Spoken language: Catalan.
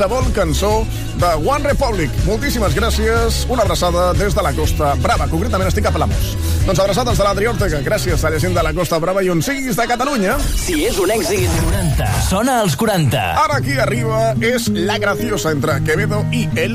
qualsevol cançó de One Republic. Moltíssimes gràcies, una abraçada des de la Costa Brava. Concretament estic a Palamós. Doncs abraçades de l'Adri Ortega. Gràcies a la gent de la Costa Brava i on siguis de Catalunya. Si és un èxit 40, sona als 40. Ara aquí arriba és La Graciosa entre Quevedo i el